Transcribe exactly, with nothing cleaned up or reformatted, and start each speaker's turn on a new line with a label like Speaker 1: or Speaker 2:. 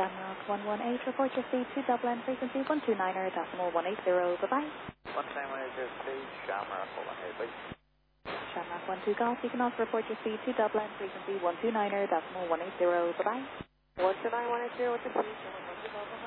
Speaker 1: Shamrock one one eight, report your speed to Dublin, frequency one two nine decimal one eight zero, goodbye.
Speaker 2: one two nine one eight zero speed, Shamrock one one eight, please.
Speaker 1: Shamrock one two Golf, you can also report your speed to Dublin, frequency one two nine decimal one eight zero, goodbye.
Speaker 3: one two nine one eight zero, what's your speed? Shamrock one two Golf.